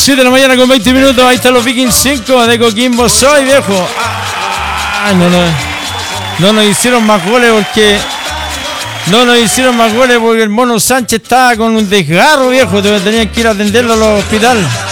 7 de la mañana con 20 minutos. Ahí están los Vikings 5 de Coquimbo. Soy viejo. No nos hicieron más goles porque el Mono Sánchez estaba con un desgarro, viejo. Tenían que ir a atenderlo al hospital.